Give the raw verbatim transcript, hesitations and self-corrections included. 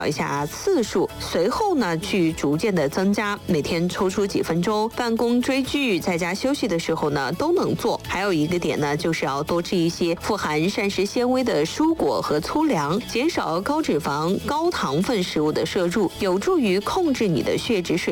一下次数，随后呢去逐渐的增加，每天抽出几分钟，办公、追剧、在家休息的时候呢都能做。还有一个点呢，就是要多吃一些富含膳食纤维的蔬果和粗粮，减少高脂肪、高糖分食物的摄入，有助于控制你的血脂水